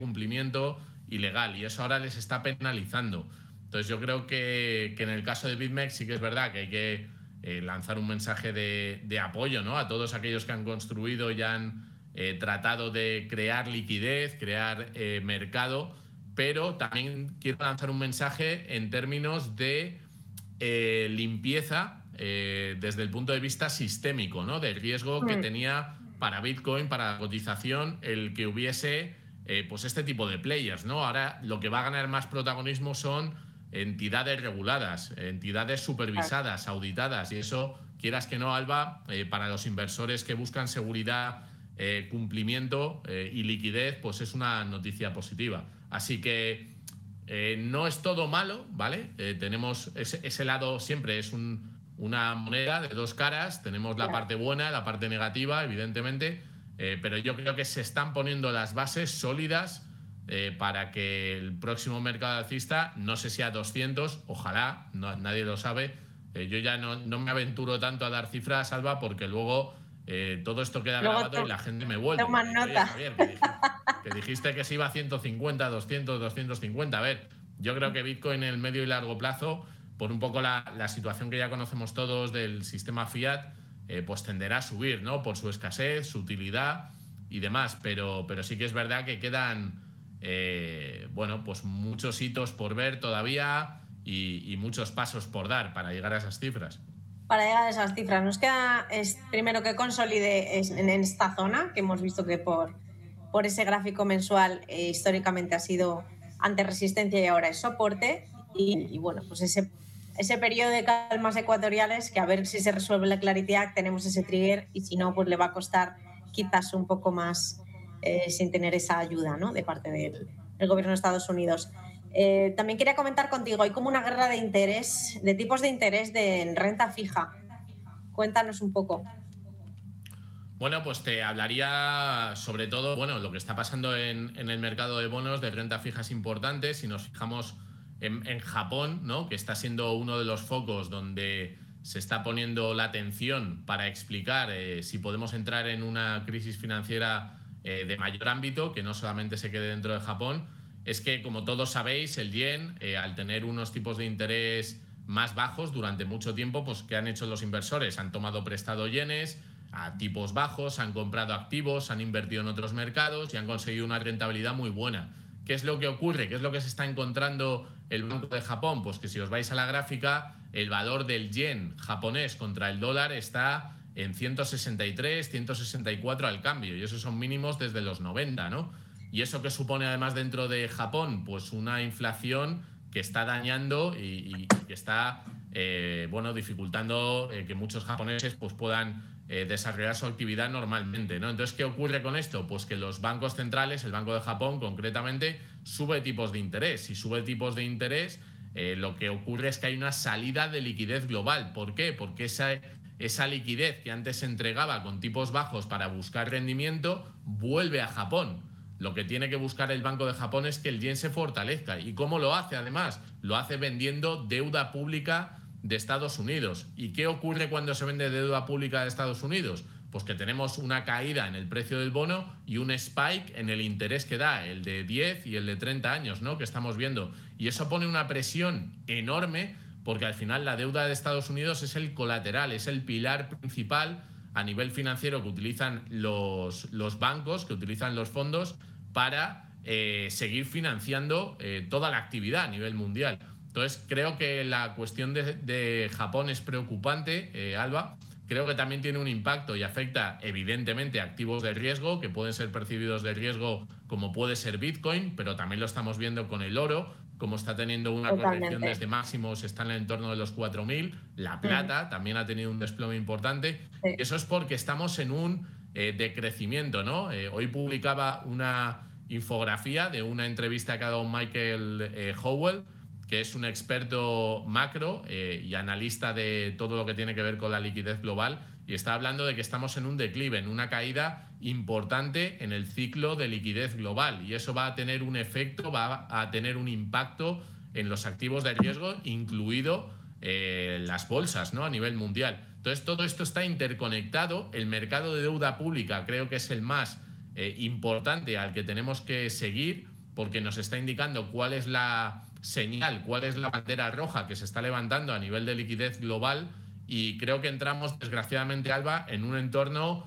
cumplimiento ilegal y eso ahora les está penalizando. Entonces yo creo que en el caso de BitMEX sí que es verdad que hay que lanzar un mensaje de apoyo, ¿no?, a todos aquellos que han construido y han tratado de crear liquidez, crear mercado, pero también quiero lanzar un mensaje en términos de limpieza desde el punto de vista sistémico, ¿no?, del riesgo que tenía para Bitcoin, para la cotización, el que hubiese pues este tipo de players, ¿no? Ahora lo que va a ganar más protagonismo son entidades reguladas, entidades supervisadas, auditadas, y eso, quieras que no, Alba, para los inversores que buscan seguridad, cumplimiento y liquidez, pues es una noticia positiva. Así que no es todo malo, ¿vale? Tenemos ese lado, siempre es una moneda de dos caras, tenemos la parte buena, la parte negativa, evidentemente, pero yo creo que se están poniendo las bases sólidas para que el próximo mercado alcista, no sé si a 200, ojalá, nadie lo sabe. Yo ya no me aventuro tanto a dar cifras, Alba, porque luego todo esto queda grabado y la gente me vuelve. Toman nota. Javier, que dijiste que se iba a 150, 200, 250. A ver, yo creo que Bitcoin en el medio y largo plazo, por un poco la situación que ya conocemos todos del sistema fiat, pues tenderá a subir, ¿no?, por su escasez, su utilidad y demás. Pero sí que es verdad que quedan bueno, pues muchos hitos por ver todavía y muchos pasos por dar para llegar a esas cifras. Para llegar a esas cifras nos queda primero que consolide en esta zona, que hemos visto que por ese gráfico mensual históricamente ha sido ante resistencia y ahora es soporte, y bueno, pues ese periodo de calmas ecuatoriales, que a ver si se resuelve la Clarity Act, tenemos ese trigger, y si no, pues le va a costar quizás un poco más sin tener esa ayuda, ¿no?, de parte del gobierno de Estados Unidos. También quería comentar contigo, hay como una guerra de interés, de tipos de interés en renta fija. Cuéntanos un poco. Bueno, pues te hablaría sobre todo, bueno, lo que está pasando en el mercado de bonos de renta fija es importante. Si nos fijamos en Japón, ¿no?, que está siendo uno de los focos donde se está poniendo la atención para explicar si podemos entrar en una crisis financiera de mayor ámbito, que no solamente se quede dentro de Japón, es que, como todos sabéis, el yen, al tener unos tipos de interés más bajos durante mucho tiempo, pues ¿qué han hecho los inversores? Han tomado prestado yenes a tipos bajos, han comprado activos, han invertido en otros mercados y han conseguido una rentabilidad muy buena. ¿Qué es lo que ocurre? ¿Qué es lo que se está encontrando el Banco de Japón? Pues que si os vais a la gráfica, el valor del yen japonés contra el dólar está en 163, 164 al cambio, y esos son mínimos desde los 90, ¿no? Y eso que supone además dentro de Japón, pues una inflación que está dañando y que está bueno, dificultando que muchos japoneses pues puedan desarrollar su actividad normalmente, ¿no? Entonces, ¿qué ocurre con esto? Pues que los bancos centrales, el Banco de Japón concretamente, sube tipos de interés. Si sube tipos de interés, lo que ocurre es que hay una salida de liquidez global. ¿Por qué? Porque esa liquidez que antes se entregaba con tipos bajos para buscar rendimiento vuelve a Japón. Lo que tiene que buscar el Banco de Japón es que el yen se fortalezca. ¿Y cómo lo hace? Además, lo hace vendiendo deuda pública de Estados Unidos. ¿Y qué ocurre cuando se vende deuda pública de Estados Unidos? Pues que tenemos una caída en el precio del bono y un spike en el interés que da, el de 10 y el de 30 años, ¿no?, que estamos viendo. Y eso pone una presión enorme, porque al final la deuda de Estados Unidos es el colateral, es el pilar principal a nivel financiero que utilizan los bancos, que utilizan los fondos para seguir financiando toda la actividad a nivel mundial. Entonces, creo que la cuestión de Japón es preocupante, Alba. Creo que también tiene un impacto y afecta evidentemente a activos de riesgo, que pueden ser percibidos de riesgo, como puede ser Bitcoin, pero también lo estamos viendo con el oro, como está teniendo una corrección desde máximos, está en el entorno de los 4.000. La plata también ha tenido un desplome importante. Sí. Eso es porque estamos en un decrecimiento, ¿no? Hoy publicaba una infografía de una entrevista que ha dado Michael Howell, que es un experto macro y analista de todo lo que tiene que ver con la liquidez global, y está hablando de que estamos en un declive, en una caída importante en el ciclo de liquidez global, y eso va a tener un efecto, va a tener un impacto en los activos de riesgo, incluido las bolsas, ¿no?, a nivel mundial. Entonces, todo esto está interconectado. El mercado de deuda pública creo que es el más importante al que tenemos que seguir, porque nos está indicando cuál es la señal, cuál es la bandera roja que se está levantando a nivel de liquidez global, y creo que entramos, desgraciadamente, Alba, en un entorno